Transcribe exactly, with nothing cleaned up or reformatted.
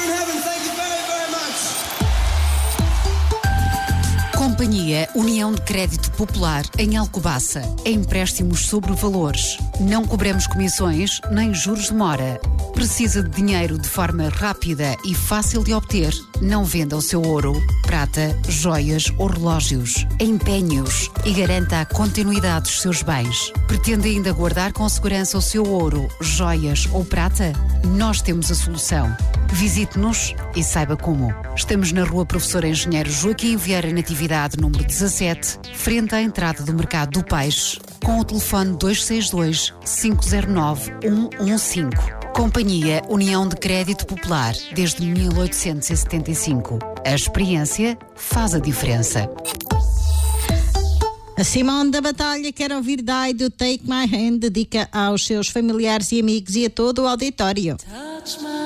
in heaven, thank you very, very much. Companhia União de Crédito Popular em Alcobaça. Empréstimos sobre valores. Não cobramos comissões nem juros de mora. Precisa de dinheiro de forma rápida e fácil de obter? Não venda o seu ouro, prata, joias ou relógios. Empenhe-os e garanta a continuidade dos seus bens. Pretende ainda guardar com segurança o seu ouro, joias ou prata? Nós temos a solução. Visite-nos e saiba como. Estamos na Rua Professor Engenheiro Joaquim Vieira Natividade, número dezassete, frente à entrada do Mercado do Peixe, com o telefone dois seis dois, cinco zero nove, um um cinco. Companhia União de Crédito Popular, desde mil oitocentos e setenta e cinco. A experiência faz a diferença. A Simone da Batalha quer ouvir Die do Take My Hand, dedica aos seus familiares e amigos e a todo o auditório.